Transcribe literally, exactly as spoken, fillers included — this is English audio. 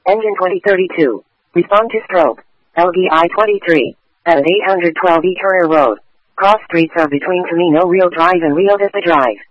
Engine twenty thirty-two. Respond to strobe. L D I twenty-three. At eight twelve E Turner Road. Cross streets are between Camino Real Drive and Rio Vista Drive.